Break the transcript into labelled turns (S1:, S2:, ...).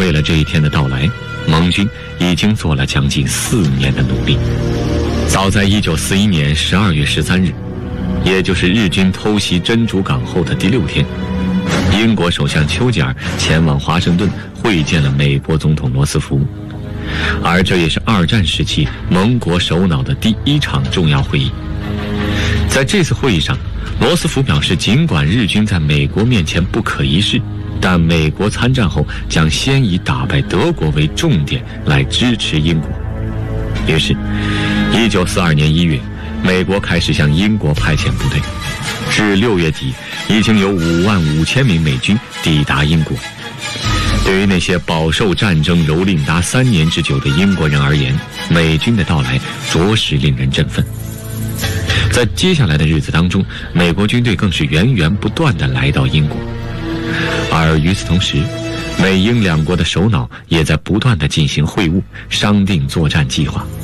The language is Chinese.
S1: 为了这一天的到来，盟军已经做了将近4年的努力。早在1941年12月13日，也就是日军偷袭珍珠港后的第6天，英国首相丘吉尔前往华盛顿会见了美国总统罗斯福，而这也是2战时期盟国首脑的第1场重要会议。在这次会议上，罗斯福表示，尽管日军在美国面前不可一世，但美国参战后将先以打败德国为重点来支持英国。于是1942年1月，美国开始向英国派遣部队，至6月底已经有55000名美军抵达英国。对于那些饱受战争蹂躏达3年之久的英国人而言，美军的到来着实令人振奋。在接下来的日子当中，美国军队更是源源不断地来到英国，而与此同时，美英两国的首脑也在不断地进行会晤，商定作战计划。